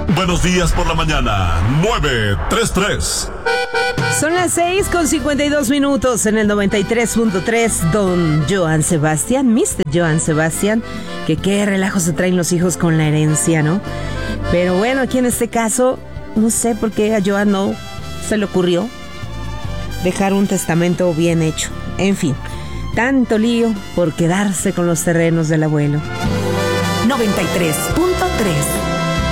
Buenos días por la mañana, 933. Son las 6:52 en el 93.3. Don Joan Sebastián, Mr. Joan Sebastián, que qué relajo se traen los hijos con la herencia, ¿no? Pero bueno, aquí en este caso, no sé por qué a Joan no se le ocurrió dejar un testamento bien hecho. En fin, tanto lío por quedarse con los terrenos del abuelo. 93.3